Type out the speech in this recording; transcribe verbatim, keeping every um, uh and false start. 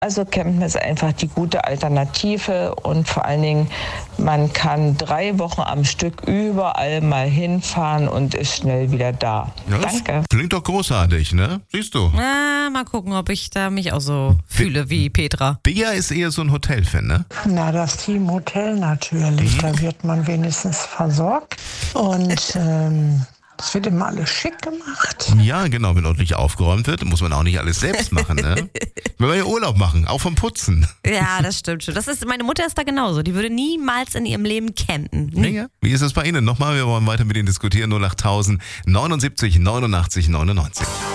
Also Campen ist einfach die gute Alternative und vor allen Dingen, man kann drei Wochen am Stück überall mal hinfahren und ist schnell wieder da. Ja, das Danke. Klingt doch großartig, ne? Siehst du. Ah, mal gucken, ob ich da mich auch so fühle wie Petra. Bea ist eher so ein Hotelfan, ne? Na, das Team Hotel natürlich. Da wird man wenigstens versorgt. Und ähm, es wird immer alles schick gemacht. Ja, genau, wenn ordentlich aufgeräumt wird, muss man auch nicht alles selbst machen, ne? Wenn wir ja Urlaub machen, auch vom Putzen. Ja, das stimmt schon. Das ist, meine Mutter ist da genauso. Die würde niemals in ihrem Leben campen. Nie. Ja. Wie ist es bei Ihnen? Nochmal, wir wollen weiter mit Ihnen diskutieren. null acht tausend neunundsiebzig neunundachtzig neunundneunzig.